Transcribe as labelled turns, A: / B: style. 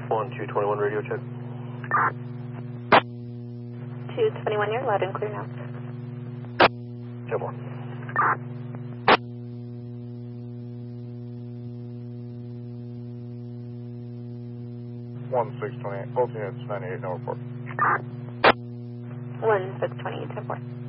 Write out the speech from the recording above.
A: 221 radio check.
B: 221, you're loud and clear now.
A: Check 1.
C: One 628, both units 98, no report.
B: 1628, 10-4.